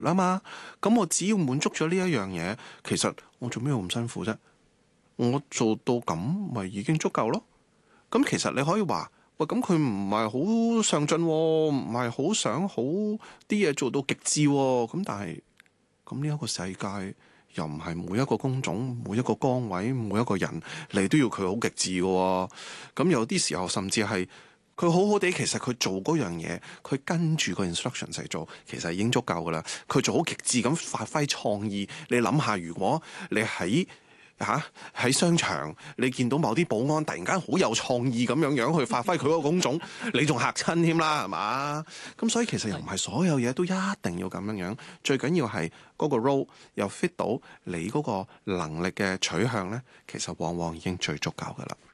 啦嘛。咁我只要滿足咗呢一樣嘢，其實我做咩咁辛苦啫？我做到咁咪已經足夠咯。咁其實你可以話，喂，咁佢唔係好上進喎，唔係好想好啲嘢做到極致喎。咁但係咁呢一個世界又唔係每一個工種、每一個崗位、每一個人你都要佢好極致嘅喎。咁有啲時候甚至係佢好好地，其實佢做嗰樣嘢，佢跟住個 instruction 嚟做，其實已經足夠噶啦。佢做好極致咁發揮創意，你諗下，如果你喺商場，你見到某啲保安突然間好有創意咁樣去發揮佢嗰個工種，你仲嚇親添啦，係嘛？咁所以其實又唔係所有嘢都一定要咁樣，最緊要係嗰個 role 又 fit 到你嗰個能力嘅取向呢，其實往往已經最足夠噶啦。